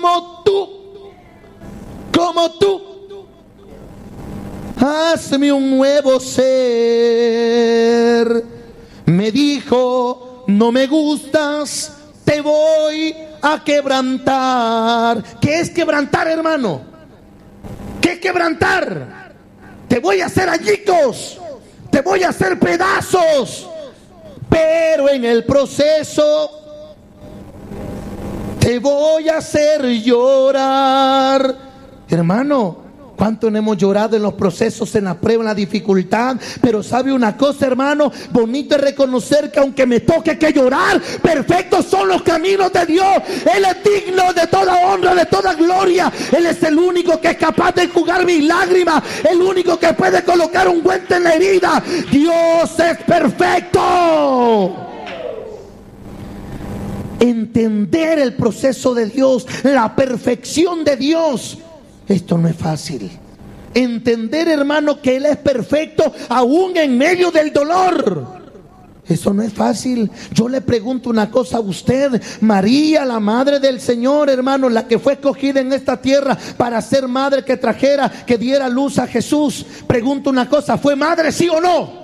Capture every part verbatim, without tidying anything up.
como tú, como tú. Hazme un nuevo ser. Me dijo, no me gustas, te voy a quebrantar. ¿Qué es quebrantar, hermano? ¿Qué es quebrantar? Te voy a hacer añicos, te voy a hacer pedazos, pero en el proceso te voy a hacer llorar. Hermano, ¿cuánto no hemos llorado en los procesos, en la prueba, en la dificultad? Pero sabe una cosa, hermano, bonito es reconocer que aunque me toque que llorar, perfectos son los caminos de Dios. Él es digno de toda honra, de toda gloria. Él es el único que es capaz de enjugar mis lágrimas, el único que puede colocar un ungüento en la herida. Dios es perfecto. Entender el proceso de Dios, la perfección de Dios, esto no es fácil. Entender, hermano, que Él es perfecto aún en medio del dolor, eso no es fácil. Yo le pregunto una cosa a usted. María, la madre del Señor, hermano, la que fue escogida en esta tierra para ser madre, que trajera, que diera luz a Jesús, pregunto una cosa, ¿fue madre, sí o no?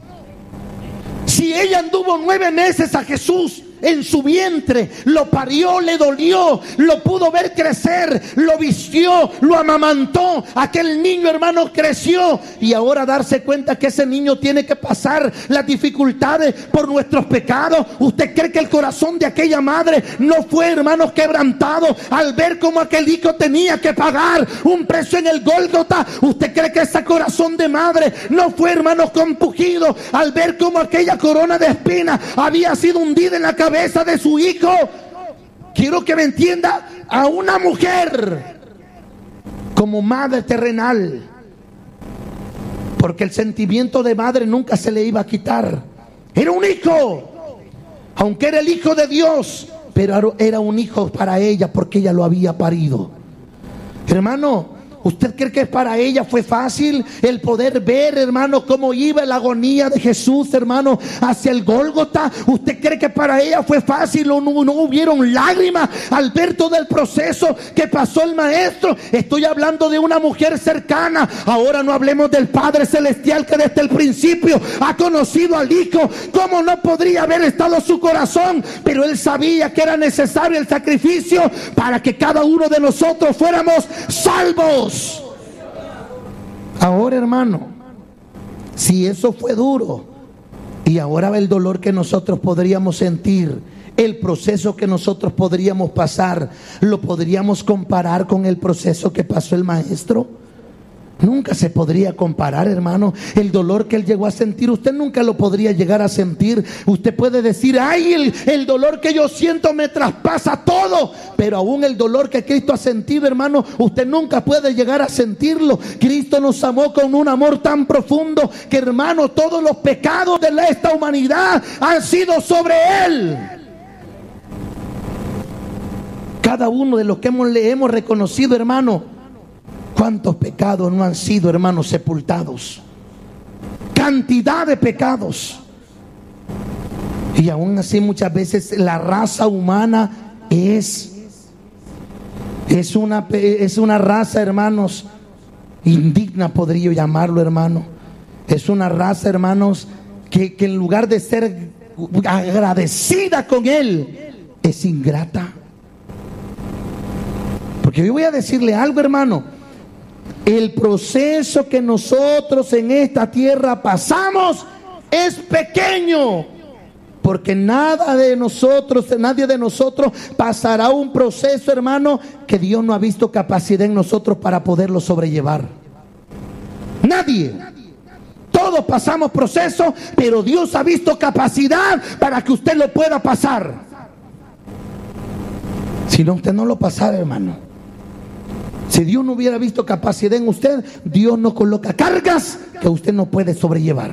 Si ella anduvo nueve meses a Jesús en su vientre, lo parió, le dolió, lo pudo ver crecer, lo vistió, lo amamantó, aquel niño, hermano, creció, y ahora darse cuenta que ese niño tiene que pasar las dificultades por nuestros pecados. ¿Usted cree que el corazón de aquella madre no fue, hermanos, quebrantado al ver cómo aquel hijo tenía que pagar un precio en el Gólgota? ¿Usted cree que ese corazón de madre no fue, hermanos, compungido al ver cómo aquella corona de espinas había sido hundida en la cabeza de su hijo? Quiero que me entienda, a una mujer como madre terrenal, porque el sentimiento de madre nunca se le iba a quitar. Era un hijo, aunque era el hijo de Dios, pero era un hijo para ella porque ella lo había parido. Hermano, ¿usted cree que para ella fue fácil el poder ver, hermano, cómo iba la agonía de Jesús, hermano, hacia el Gólgota? ¿Usted cree que para ella fue fácil o no, no hubieron lágrimas al ver todo el proceso que pasó el maestro? Estoy hablando de una mujer cercana. Ahora no hablemos del Padre Celestial, que desde el principio ha conocido al Hijo. ¿Cómo no podría haber estado su corazón? Pero Él sabía que era necesario el sacrificio para que cada uno de nosotros fuéramos salvos. Ahora, hermano, si eso fue duro, y ahora el dolor que nosotros podríamos sentir, el proceso que nosotros podríamos pasar, ¿lo podríamos comparar con el proceso que pasó el maestro? Nunca se podría comparar, hermano. El dolor que él llegó a sentir, usted nunca lo podría llegar a sentir. Usted puede decir, ay, el, el dolor que yo siento me traspasa todo, pero aún el dolor que Cristo ha sentido, hermano, usted nunca puede llegar a sentirlo. Cristo nos amó con un amor tan profundo que, hermano, todos los pecados de esta humanidad han sido sobre Él. Cada uno de los que hemos, le hemos reconocido, hermano, ¿cuántos pecados no han sido, hermanos, sepultados? Cantidad de pecados. Y aún así muchas veces la raza humana es es una, es una raza, hermanos, indigna, podría llamarlo, hermano. Es una raza, hermanos, que, que en lugar de ser agradecida con Él, es ingrata. Porque yo voy a decirle algo, hermano. El proceso que nosotros en esta tierra pasamos es pequeño, porque nada de nosotros, nadie de nosotros pasará un proceso, hermano, que Dios no ha visto capacidad en nosotros para poderlo sobrellevar. Nadie. Todos pasamos procesos, pero Dios ha visto capacidad para que usted lo pueda pasar. Si no, usted no lo pasara, hermano. Si Dios no hubiera visto capacidad en usted, Dios no coloca cargas que usted no puede sobrellevar.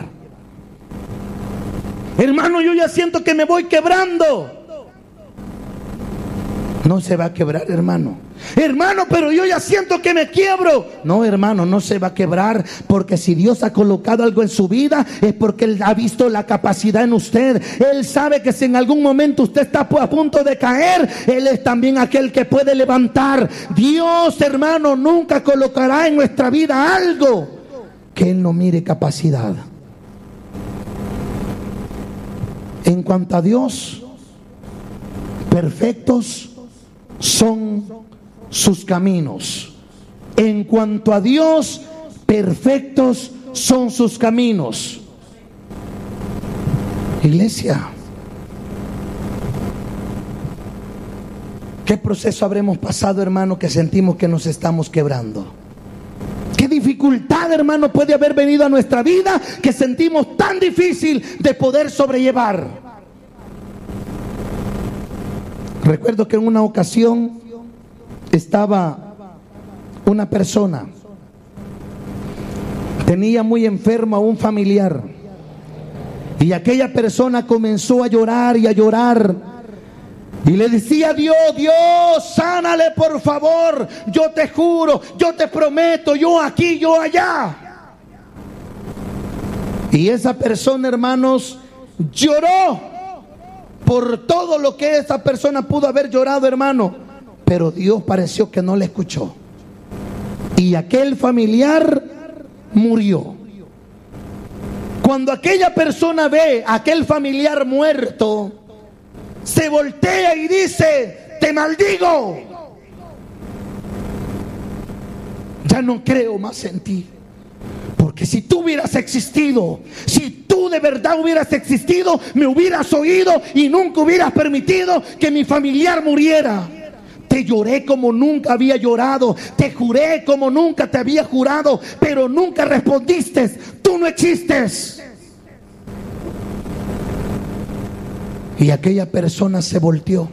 Hermano, yo ya siento que me voy quebrando. No se va a quebrar, hermano. Hermano, pero yo ya siento que me quiebro. No, hermano, no se va a quebrar, porque si Dios ha colocado algo en su vida es porque Él ha visto la capacidad en usted. Él sabe que si en algún momento usted está a punto de caer, Él es también aquel que puede levantar. Dios, hermano, nunca colocará en nuestra vida algo que Él no mire capacidad. En cuanto a Dios, perfectos son sus caminos. En cuanto a Dios, perfectos son sus caminos. Iglesia, ¿qué proceso habremos pasado, hermano, que sentimos que nos estamos quebrando? ¿Qué dificultad, hermano, puede haber venido a nuestra vida que sentimos tan difícil de poder sobrellevar? Recuerdo que en una ocasión estaba una persona, tenía muy enfermo a un familiar, y aquella persona comenzó a llorar y a llorar, y le decía a Dios: Dios, sánale por favor, yo te juro, yo te prometo, yo aquí, yo allá. Y esa persona, hermanos, lloró por todo lo que esa persona pudo haber llorado, hermano, pero Dios pareció que no le escuchó, y aquel familiar murió. Cuando aquella persona ve a aquel familiar muerto, se voltea y dice: te maldigo, ya no creo más en ti. Porque si tú hubieras existido, si tú de verdad hubieras existido, me hubieras oído y nunca hubieras permitido que mi familiar muriera. Te lloré como nunca había llorado, te juré como nunca te había jurado, pero nunca respondiste. Tú no existes. Y aquella persona se volteó.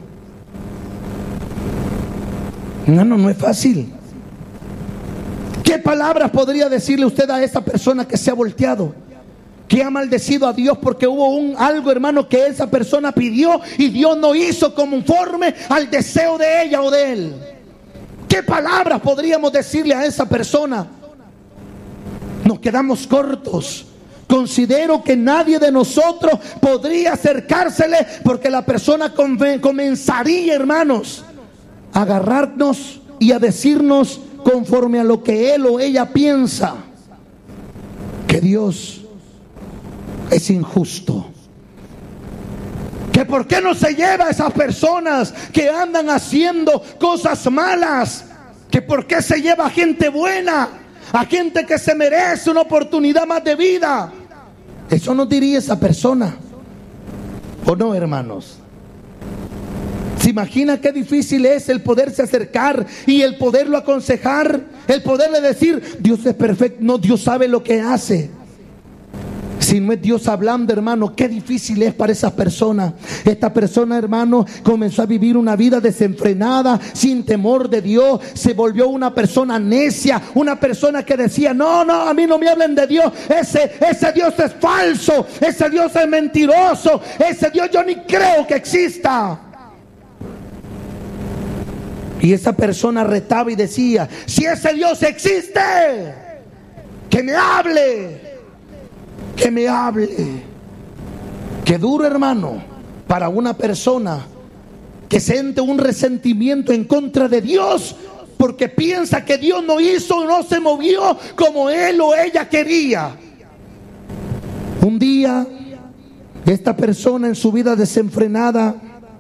No, no, no es fácil. ¿Qué palabras podría decirle usted a esa persona que se ha volteado? Que ha maldecido a Dios porque hubo un algo, hermano, que esa persona pidió y Dios no hizo conforme al deseo de ella o de él. ¿Qué palabras podríamos decirle a esa persona? Nos quedamos cortos. Considero que nadie de nosotros podría acercársele, porque la persona comenzaría, hermanos, a agarrarnos y a decirnos conforme a lo que él o ella piensa, que Dios es injusto, que por qué no se lleva a esas personas que andan haciendo cosas malas, que por qué se lleva a gente buena, a gente que se merece una oportunidad más de vida. Eso nos diría esa persona, ¿o no, hermanos? ¿Se imagina qué difícil es el poderse acercar y el poderlo aconsejar? El poderle decir: Dios es perfecto. No, Dios sabe lo que hace. Si no es Dios hablando, hermano, qué difícil es para esas personas. Esta persona, hermano, comenzó a vivir una vida desenfrenada, sin temor de Dios. Se volvió una persona necia, una persona que decía: no, no, a mí no me hablen de Dios. Ese, ese Dios es falso, ese Dios es mentiroso, ese Dios yo ni creo que exista. Y esa persona retaba y decía: si ese Dios existe, que me hable, que me hable. Qué duro, hermano, para una persona que siente un resentimiento en contra de Dios, porque piensa que Dios no hizo, no se movió como él o ella quería. Un día, esta persona en su vida desenfrenada,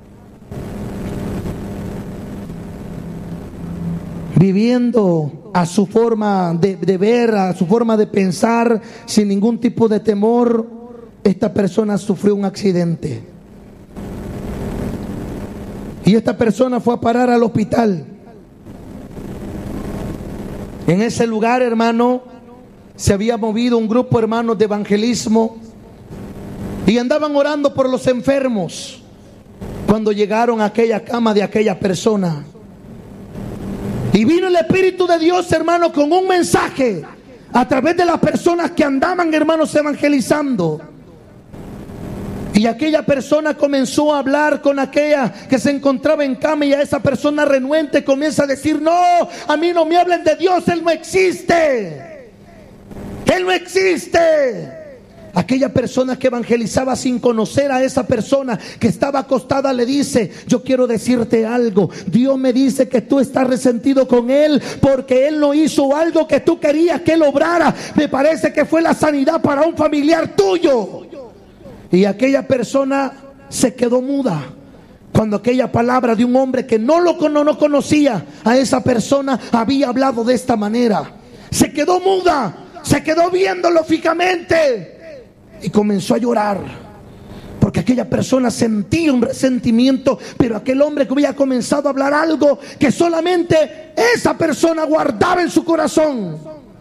viviendo a su forma de, de ver, a su forma de pensar, sin ningún tipo de temor, esta persona sufrió un accidente. Y esta persona fue a parar al hospital. En ese lugar, hermano, se había movido un grupo, hermanos, de evangelismo, y andaban orando por los enfermos. Cuando llegaron a aquella cama de aquella persona, y vino el Espíritu de Dios, hermano, con un mensaje a través de las personas que andaban, hermanos, evangelizando. Y Y aquella persona comenzó a hablar con aquella que se encontraba en cama, y a esa persona renuente comienza a decir: no, a mí no me hablen de Dios, Él no existe. Él no existe. Aquella persona que evangelizaba sin conocer a esa persona que estaba acostada le dice: yo quiero decirte algo, Dios me dice que tú estás resentido con Él porque Él no hizo algo que tú querías que Él obrara. Me parece que fue la sanidad para un familiar tuyo. Y aquella persona se quedó muda cuando aquella palabra de un hombre que no lo no, no conocía a esa persona había hablado de esta manera. Se quedó muda, se quedó viéndolo fijamente y comenzó a llorar, porque aquella persona sentía un resentimiento, pero aquel hombre que había comenzado a hablar algo que solamente esa persona guardaba en su corazón.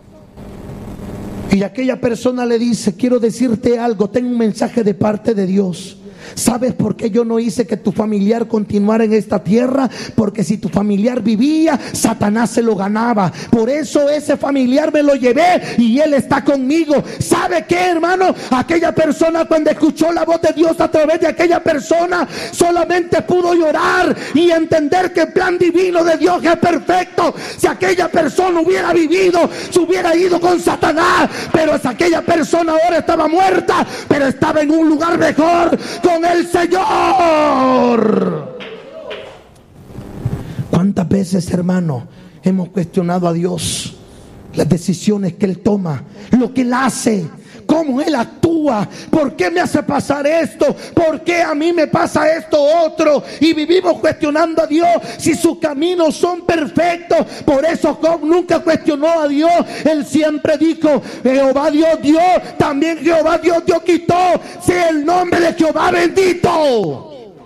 Y aquella persona le dice: quiero decirte algo, tengo un mensaje de parte de Dios. ¿Sabes por qué yo no hice que tu familiar continuara en esta tierra? Porque si tu familiar vivía, Satanás se lo ganaba. Por eso ese familiar me lo llevé y él está conmigo. ¿Sabe qué, hermano? Aquella persona, cuando escuchó la voz de Dios a través de aquella persona, solamente pudo llorar y entender que el plan divino de Dios es perfecto. Si aquella persona hubiera vivido, se hubiera ido con Satanás, pero si aquella persona ahora estaba muerta, pero estaba en un lugar mejor con el Señor. ¿Cuántas veces, hermano, hemos cuestionado a Dios, las decisiones que Él toma, lo que Él hace, cómo Él actúa? ¿Por qué me hace pasar esto? ¿Por qué a mí me pasa esto otro? Y vivimos cuestionando a Dios si sus caminos son perfectos. Por eso Job nunca cuestionó a Dios. Él siempre dijo: Jehová Dios dio, también Jehová Dios Dios quitó. Sea el nombre de Jehová bendito.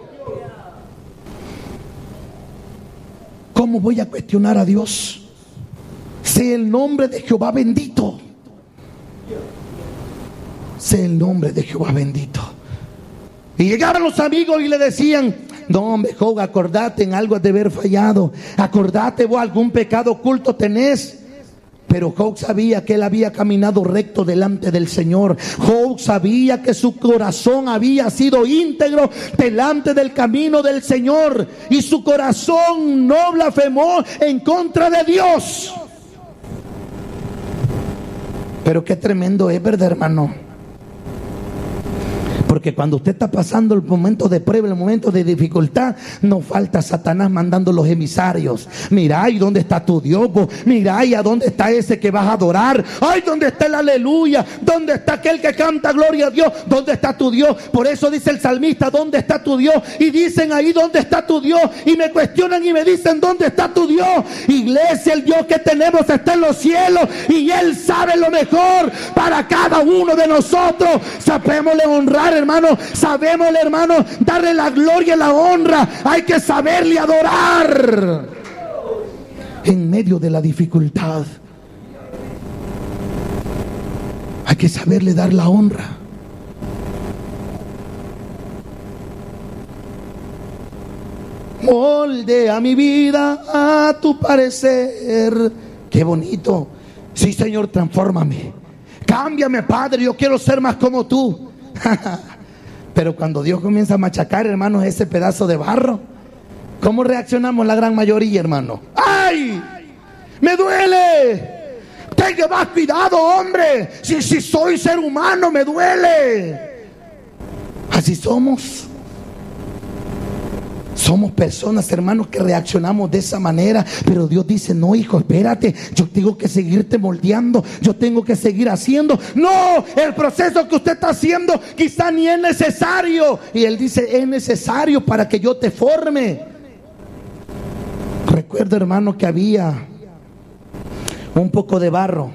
¿Cómo voy a cuestionar a Dios? Sea el nombre de Jehová bendito. Sea el nombre de Jehová bendito. Y llegaban los amigos y le decían: no, hombre, Job, acordate, en algo has de haber fallado. Acordate, vos algún pecado oculto tenés. Pero Job sabía que él había caminado recto delante del Señor. Job sabía que su corazón había sido íntegro delante del camino del Señor, y su corazón no blasfemó en contra de Dios. Pero qué tremendo es, ¿verdad, hermano? Porque cuando usted está pasando el momento de prueba, el momento de dificultad, no falta Satanás mandando los emisarios. Mira, ¿y dónde está tu Dios? Vos? Mira, ¿y a dónde está ese que vas a adorar? Ay, ¿dónde está el aleluya? ¿Dónde está aquel que canta gloria a Dios? ¿Dónde está tu Dios? Por eso dice el salmista: ¿dónde está tu Dios? Y dicen ahí: ¿dónde está tu Dios? Y me cuestionan y me dicen: ¿dónde está tu Dios? Iglesia, el Dios que tenemos está en los cielos, y Él sabe lo mejor para cada uno de nosotros. Sabémosle honrar, hermano, sabémosle, hermano, darle la gloria y la honra. Hay que saberle adorar en medio de la dificultad. Hay que saberle dar la honra. Moldea mi vida a tu parecer. Qué bonito. Sí, Señor, transfórmame. Cámbiame, Padre, yo quiero ser más como tú. Pero cuando Dios comienza a machacar, hermanos, ese pedazo de barro, ¿cómo reaccionamos la gran mayoría, hermano? ¡Ay! ¡Me duele! Tenga más cuidado, hombre. Si, si soy ser humano, me duele. Así somos. Somos personas, hermanos, que reaccionamos de esa manera. Pero Dios dice: no, hijo, espérate, yo tengo que seguirte moldeando, yo tengo que seguir haciendo. No, el proceso que usted está haciendo quizá ni es necesario. Y Él dice: es necesario para que yo te forme. Recuerdo, hermano, que había un poco de barro,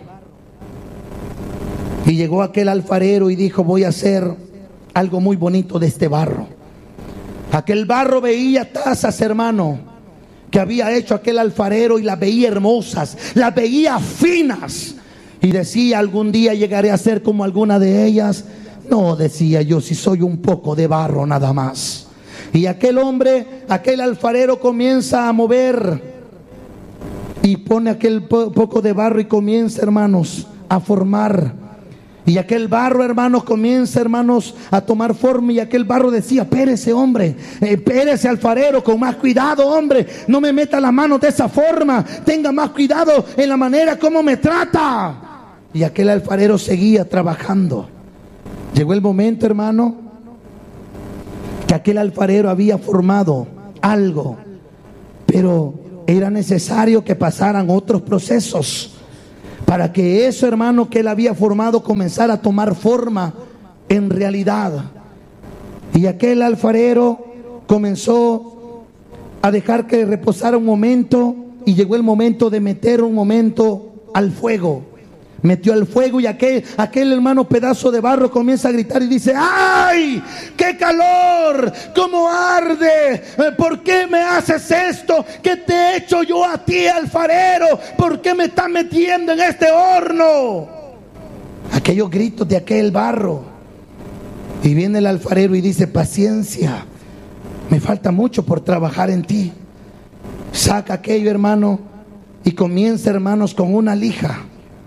y llegó aquel alfarero y dijo: voy a hacer algo muy bonito de este barro. Aquel barro veía tazas, hermano, que había hecho aquel alfarero, y las veía hermosas, las veía finas, y decía: algún día llegaré a ser como alguna de ellas. No, decía yo, si soy un poco de barro nada más. Y aquel hombre, aquel alfarero, comienza a mover y pone aquel po- poco de barro y comienza, hermanos, a formar. Y aquel barro, hermanos, comienza, hermanos, a tomar forma. Y aquel barro decía: espérese, hombre, espérese, alfarero, con más cuidado, hombre. No me meta las manos de esa forma. Tenga más cuidado en la manera como me trata. Y aquel alfarero seguía trabajando. Llegó el momento, hermano, que aquel alfarero había formado algo, pero era necesario que pasaran otros procesos para que eso, hermano, que él había formado comenzara a tomar forma en realidad. Y aquel alfarero comenzó a dejar que reposara un momento, y llegó el momento de meter un momento al fuego. Metió al fuego, y aquel, aquel hermano pedazo de barro comienza a gritar y dice: ¡ay! ¡Qué calor! ¡Cómo arde! ¿Por qué me haces esto? ¿Qué te he hecho yo a ti, alfarero? ¿Por qué me estás metiendo en este horno? Aquellos gritos de aquel barro. Y viene el alfarero y dice: paciencia, me falta mucho por trabajar en ti. Saca aquello, hermano, y comienza, hermanos, con una lija,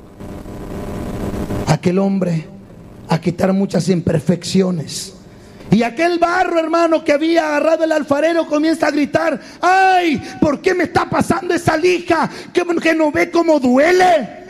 aquel hombre a quitar muchas imperfecciones. Y aquel barro, hermano, que había agarrado el alfarero comienza a gritar: ¡ay! ¿Por qué me está pasando esa lija? ¿Que, que no ve cómo duele?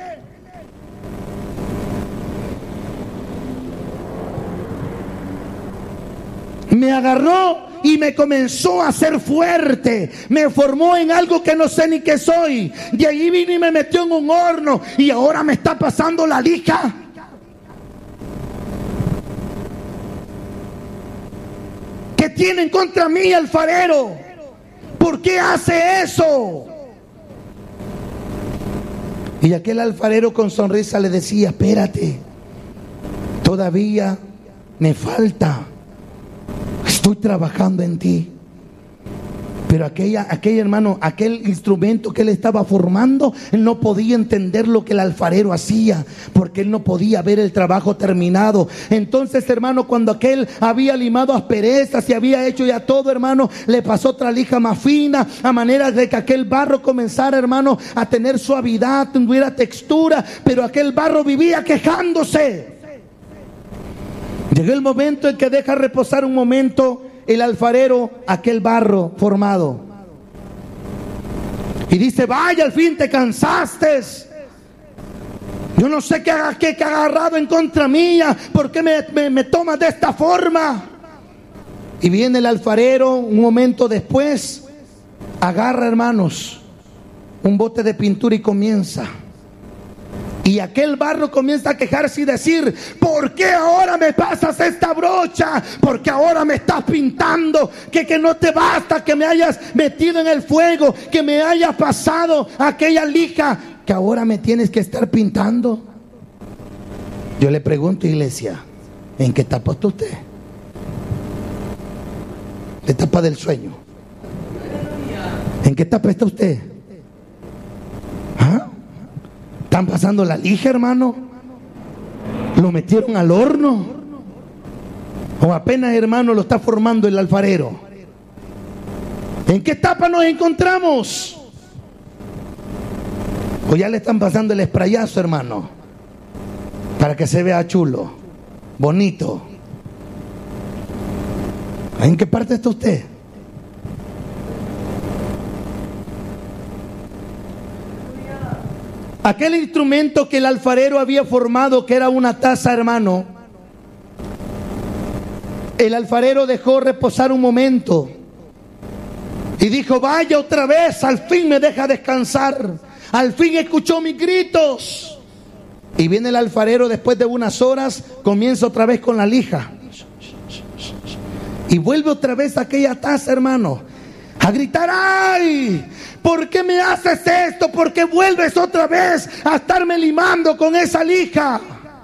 Me agarró y me comenzó a hacer fuerte. Me formó en algo que no sé ni qué soy. De ahí vino y me metió en un horno, y ahora me está pasando la lija. ¿Qué tienen contra mí, alfarero? ¿Por qué hace eso? Y aquel alfarero con sonrisa le decía: espérate, todavía me falta. Estoy trabajando en ti. Pero aquella, aquel hermano, aquel instrumento que él estaba formando, él no podía entender lo que el alfarero hacía, porque él no podía ver el trabajo terminado. Entonces, hermano, cuando aquel había limado asperezas y había hecho ya todo, hermano, le pasó otra lija más fina, a manera de que aquel barro comenzara, hermano, a tener suavidad, tuviera textura. Pero aquel barro vivía quejándose. Llegó el momento en que deja reposar un momento el alfarero aquel barro formado, y dice: vaya, al fin te cansaste. Yo no sé qué hagas, qué que ha agarrado en contra mía. ¿Por qué me, me, me tomas de esta forma? Y viene el alfarero un momento después, agarra, hermanos, un bote de pintura y comienza. Y aquel barro comienza a quejarse y decir: ¿por qué ahora me pasas esta brocha? ¿Por qué ahora me estás pintando? Que, que no te basta que me hayas metido en el fuego, que me hayas pasado aquella lija, que ahora me tienes que estar pintando. Yo le pregunto, iglesia, ¿en qué etapa está usted? La etapa del sueño. ¿En qué etapa está usted? ¿Ah? ¿Están pasando la lija, hermano? ¿Lo metieron al horno? ¿O apenas, hermano, lo está formando el alfarero? ¿En qué etapa nos encontramos? ¿O ya le están pasando el sprayazo, hermano? Para que se vea chulo, bonito. ¿En qué parte está usted? Aquel instrumento que el alfarero había formado, que era una taza, hermano, el alfarero dejó reposar un momento y dijo: vaya otra vez, al fin me deja descansar, al fin escuchó mis gritos. Y viene el alfarero después de unas horas, comienza otra vez con la lija y vuelve otra vez a aquella taza, hermano, a gritar: ¡ay! ¿Por qué me haces esto? ¿Por qué vuelves otra vez a estarme limando con esa lija?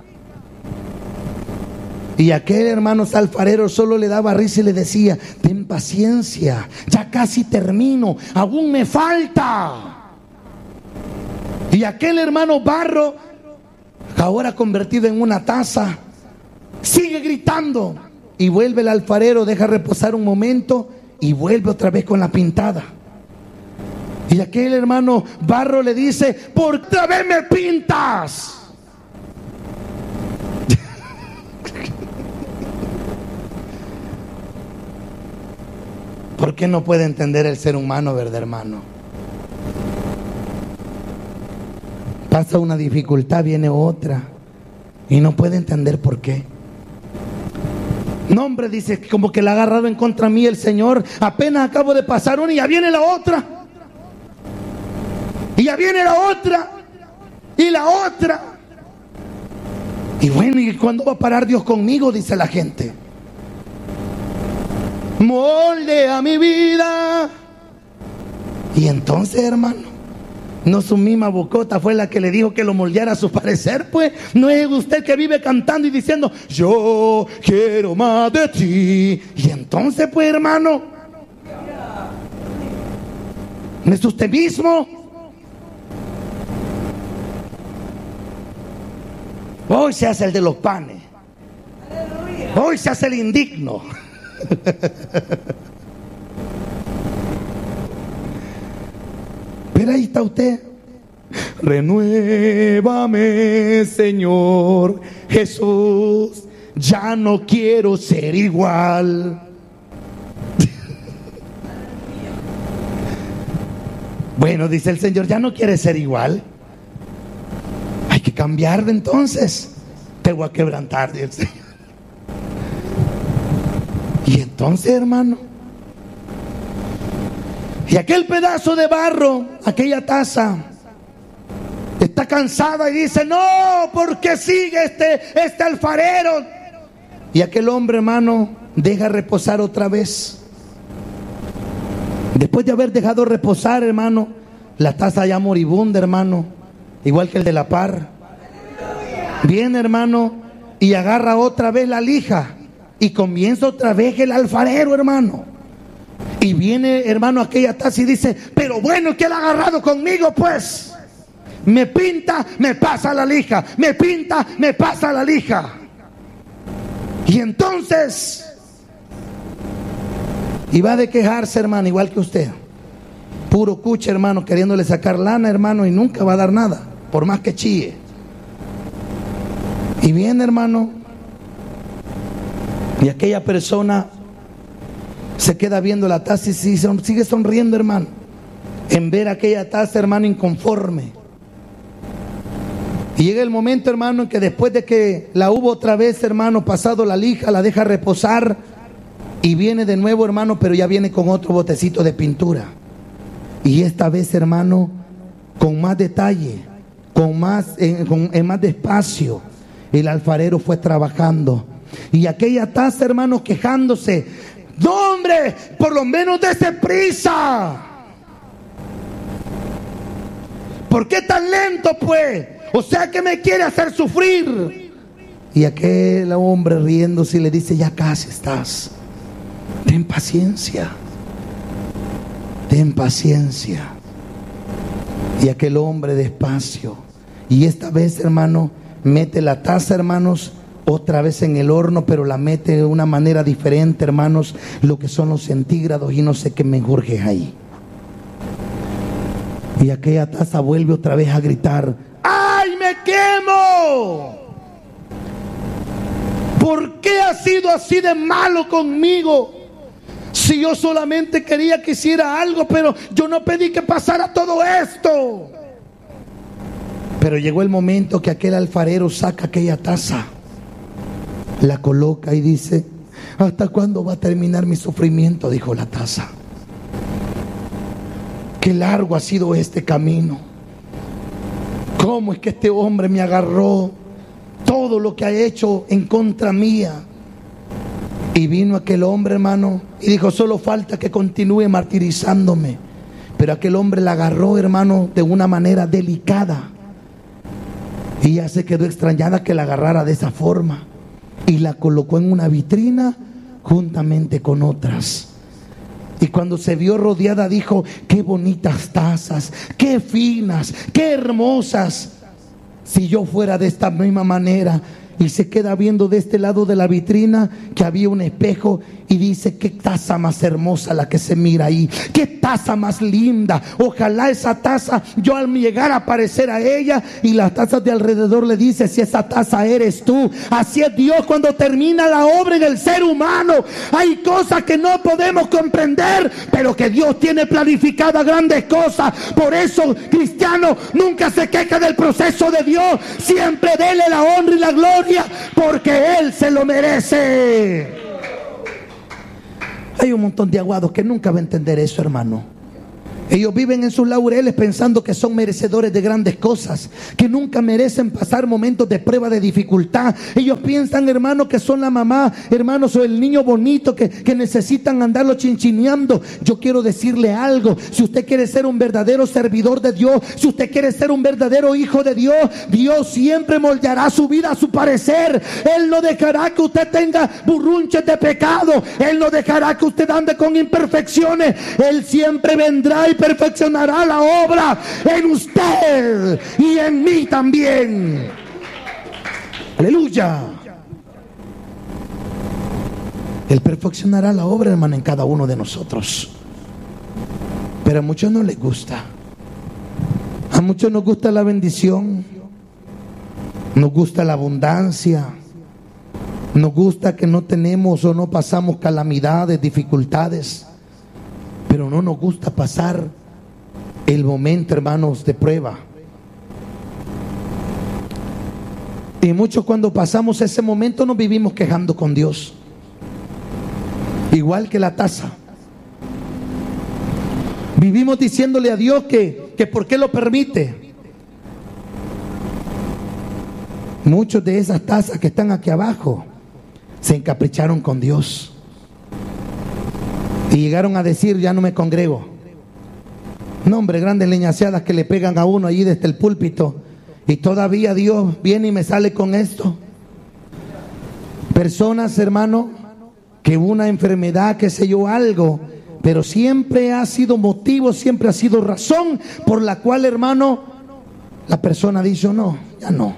Y aquel, hermano alfarero, solo le daba risa y le decía: ten paciencia, ya casi termino, aún me falta. Y aquel hermano barro, ahora convertido en una taza, sigue gritando. Y vuelve el alfarero, deja reposar un momento y vuelve otra vez con la pintada. Y aquel hermano barro le dice: ¿por qué otra vez me pintas? ¿Por qué no puede entender el ser humano, verdad, hermano? Pasa una dificultad, viene otra, y no puede entender por qué. No, hombre, dice, como que la ha agarrado en contra mí el Señor. Apenas acabo de pasar una y ya viene la otra. Y ya viene la otra. Y la otra. Y bueno, ¿y cuándo va a parar Dios conmigo? Dice la gente. Moldea mi vida. Y entonces, hermano, no su misma bocota fue la que le dijo que lo moldeara a su parecer, pues. No es usted que vive cantando y diciendo, yo quiero más de ti. Y entonces, pues, hermano, ¿no es usted mismo? Hoy se hace el de los panes. Hoy se hace el indigno. Pero ahí está usted. Renuévame, Señor Jesús, ya no quiero ser igual. Bueno, dice el Señor, ya no quiere ser igual. Hay que cambiar de entonces. Te voy a quebrantar, dice el Señor. Y entonces, hermano, y aquel pedazo de barro, aquella taza, está cansada y dice, no, ¿por qué sigue este, este alfarero? Y aquel hombre, hermano, deja reposar otra vez. Después de haber dejado reposar, hermano, la taza ya moribunda, hermano, igual que el de la par. Viene, hermano, y agarra otra vez la lija y comienza otra vez el alfarero, hermano. Y viene, hermano, aquella taza y dice, pero bueno, ¿qué le ha agarrado conmigo, pues? Me pinta, me pasa la lija. Me pinta, me pasa la lija. Y entonces, y va de quejarse, hermano, igual que usted. Puro cuche, hermano, queriéndole sacar lana, hermano, y nunca va a dar nada, por más que chille. Y viene, hermano, y aquella persona se queda viendo la taza y sigue sonriendo, hermano, en ver aquella taza, hermano, inconforme. Y llega el momento, hermano, en que después de que la hubo otra vez, hermano, pasado la lija, la deja reposar y viene de nuevo, hermano, pero ya viene con otro botecito de pintura. Y esta vez, hermano, con más detalle, con más, en, con, en más despacio, el alfarero fue trabajando. Y aquella taza, hermano, quejándose, no, hombre, por lo menos dése prisa. ¿Por qué tan lento, pues? O sea, que me quiere hacer sufrir. Y aquel hombre riéndose le dice, ya casi estás. Ten paciencia. Ten paciencia. Y aquel hombre despacio. Y esta vez, hermano, mete la taza, hermanos, otra vez en el horno, pero la mete de una manera diferente, hermanos, lo que son los centígrados y no sé qué menjurjes ahí. Y aquella taza vuelve otra vez a gritar, ¡ay, me quemo! ¿Por qué ha sido así de malo conmigo? Si yo solamente quería que hiciera algo, pero yo no pedí que pasara todo esto. Pero llegó el momento que aquel alfarero saca aquella taza, la coloca y dice, ¿hasta cuándo va a terminar mi sufrimiento? Dijo la taza. Qué largo ha sido este camino. ¿Cómo es que este hombre me agarró todo lo que ha hecho en contra mía? Y vino aquel hombre, hermano, y dijo, solo falta que continúe martirizándome. Pero aquel hombre la agarró, hermano, de una manera delicada. Y ella se quedó extrañada que la agarrara de esa forma. Y la colocó en una vitrina juntamente con otras. Y cuando se vio rodeada dijo, qué bonitas tazas, qué finas, qué hermosas. Si yo fuera de esta misma manera, y se queda viendo de este lado de la vitrina que había un espejo y dice: qué taza más hermosa la que se mira ahí, qué taza más linda. Ojalá esa taza, yo al llegar a parecer a ella, y las tazas de alrededor le dice: si esa taza eres tú. Así es Dios cuando termina la obra en el ser humano. Hay cosas que no podemos comprender, pero que Dios tiene planificadas grandes cosas. Por eso, cristiano, nunca se queja del proceso de Dios. Siempre dele la honra y la gloria, porque Él se lo merece. Hay un montón de aguados que nunca va a entender eso, hermano. Ellos viven en sus laureles pensando que son merecedores de grandes cosas, que nunca merecen pasar momentos de prueba, de dificultad. Ellos piensan, hermano, que son la mamá, hermanos, o el niño bonito que, que necesitan andarlo chinchineando. Yo quiero decirle algo: si usted quiere ser un verdadero servidor de Dios, si usted quiere ser un verdadero hijo de Dios, Dios siempre moldeará su vida a su parecer. Él no dejará que usted tenga burrunches de pecado. Él no dejará que usted ande con imperfecciones. Él siempre vendrá y perfeccionará la obra en usted y en mí también. Aleluya. Él perfeccionará la obra, hermano, en cada uno de nosotros. Pero a muchos no les gusta. A muchos nos gusta la bendición, nos gusta la abundancia, nos gusta que no tenemos o no pasamos calamidades, dificultades. Pero no nos gusta pasar el momento, hermanos, de prueba. Y muchos, cuando pasamos ese momento, nos vivimos quejando con Dios. Igual que la taza. Vivimos diciéndole a Dios que, que por qué lo permite. Muchos de esas tazas que están aquí abajo se encapricharon con Dios. Y llegaron a decir: ya no me congrego. No, hombre, grandes leñaseadas que le pegan a uno allí desde el púlpito. Y todavía Dios viene y me sale con esto. Personas, hermano, que una enfermedad, qué sé yo, algo, pero siempre ha sido motivo, siempre ha sido razón por la cual, hermano, la persona dice: no, ya no.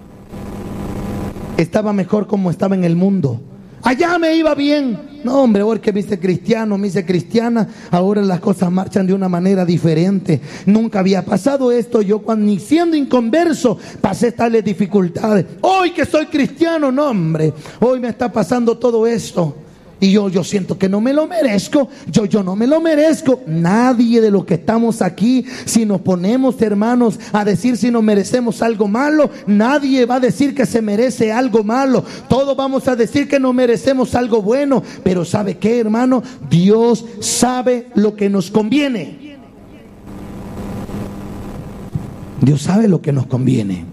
Estaba mejor como estaba en el mundo. Allá me iba bien. No, hombre, ahora que me hice cristiano, me hice cristiana, ahora las cosas marchan de una manera diferente. Nunca había pasado esto. Yo, cuando ni siendo inconverso, pasé tales dificultades. Hoy que soy cristiano, no, hombre, hoy me está pasando todo esto. Y yo, yo siento que no me lo merezco. Yo, yo no me lo merezco. Nadie de los que estamos aquí, si nos ponemos, hermanos, a decir si nos merecemos algo malo, nadie va a decir que se merece algo malo. Todos vamos a decir que nos merecemos algo bueno. Pero ¿sabe qué, hermano? Dios sabe lo que nos conviene. Dios sabe lo que nos conviene.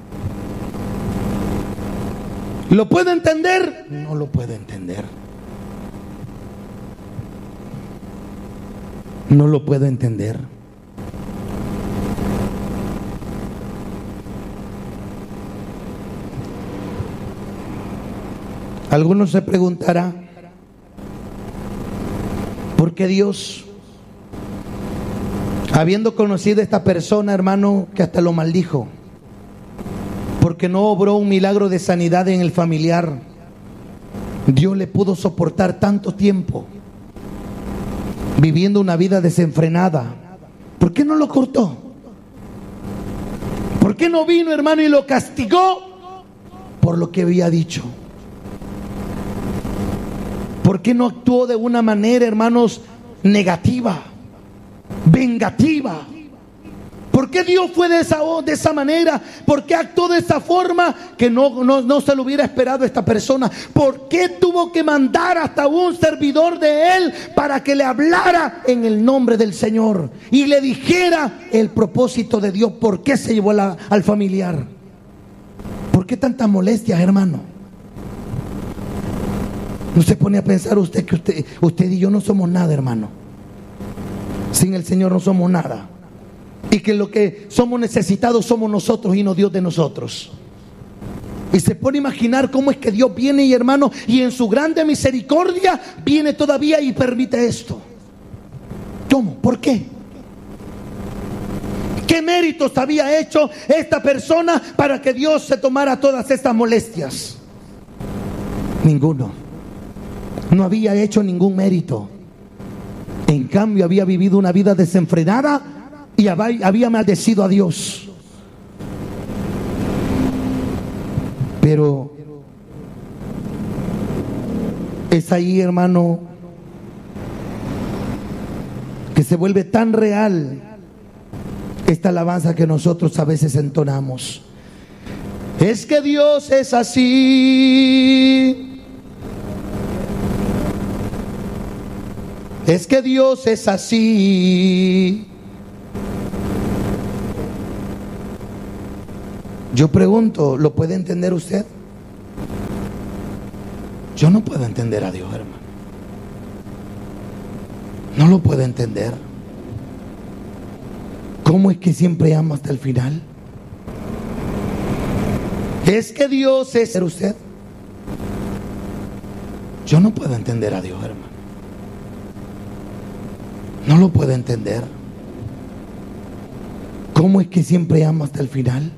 ¿Lo puede entender? No lo puede entender. No lo puedo entender. Algunos se preguntarán: ¿por qué Dios, habiendo conocido a esta persona, hermano, que hasta lo maldijo, porque no obró un milagro de sanidad en el familiar, Dios le pudo soportar tanto tiempo viviendo una vida desenfrenada? ¿Por qué no lo cortó? ¿Por qué no vino, hermano, y lo castigó por lo que había dicho? ¿Por qué no actuó de una manera, hermanos, negativa, vengativa? ¿Por qué Dios fue de esa, de esa manera? ¿Por qué actuó de esa forma que no, no, no se lo hubiera esperado esta persona? ¿Por qué tuvo que mandar hasta un servidor de Él para que le hablara en el nombre del Señor y le dijera el propósito de Dios? ¿Por qué se llevó a la, al familiar? ¿Por qué tantas molestias, hermano? ¿No se pone a pensar usted que usted, usted y yo no somos nada, hermano? Sin el Señor no somos nada. Y que lo que somos necesitados somos nosotros y no Dios de nosotros. Y se pone a imaginar cómo es que Dios viene, y hermano, y en su grande misericordia viene todavía y permite esto. ¿Cómo? ¿Por qué? ¿Qué méritos había hecho esta persona para que Dios se tomara todas estas molestias? Ninguno. No había hecho ningún mérito. En cambio, había vivido una vida desenfrenada y había maldecido a Dios. Pero es ahí, hermano, que se vuelve tan real esta alabanza que nosotros a veces entonamos. Es que Dios es así. Es que Dios es así. Yo pregunto, ¿lo puede entender usted? Yo no puedo entender a Dios, hermano. No lo puedo entender. ¿Cómo es que siempre ama hasta el final? Es que Dios es usted. Yo no puedo entender a Dios, hermano. No lo puedo entender. ¿Cómo es que siempre ama hasta el final?